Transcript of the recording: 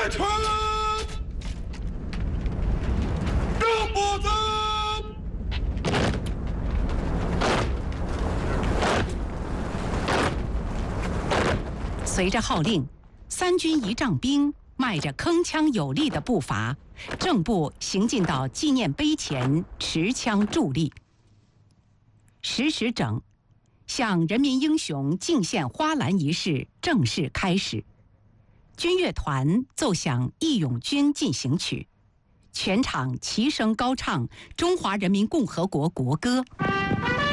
臣正步走。 随着号令，3军仪仗兵迈着铿锵有力的步伐，正步行进到纪念碑前，持枪伫立。10时整，向人民英雄敬献花篮仪式正式开始。军乐团奏响《义勇军进行曲》，全场齐声高唱中华人民共和国国歌。